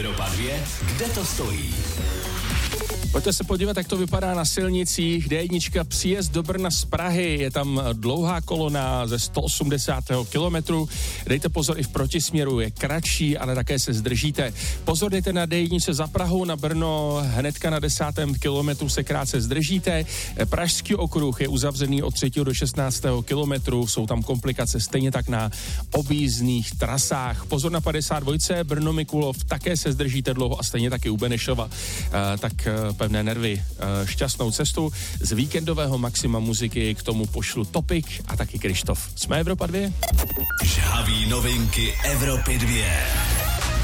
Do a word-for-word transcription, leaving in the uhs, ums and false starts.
Evropa dva, kde to stojí? Pojďte se podívat, jak to vypadá na silnicích. D jedna příjezd do Brna z Prahy, je tam dlouhá kolona ze sto osmdesát kilometrů. Dejte pozor, i v protisměru je kratší, ale také se zdržíte. Pozor, dejte na D jedna za Prahu na Brno, hnedka na desátém kilometru se krátce zdržíte. Pražský okruh je uzavřený od třetího do šestnáctého kilometru, jsou tam komplikace stejně tak na objízdných trasách. Pozor na padesát dva, Brno Mikulov, také se zdržíte dlouho a stejně taky u Benešova. Uh, tak uh, pevné nervy, uh, šťastnou cestu. Z víkendového maxima muziky k tomu pošlu Topik a taky Krištof. Jsme Evropa dva? Žhavý novinky Evropy dva.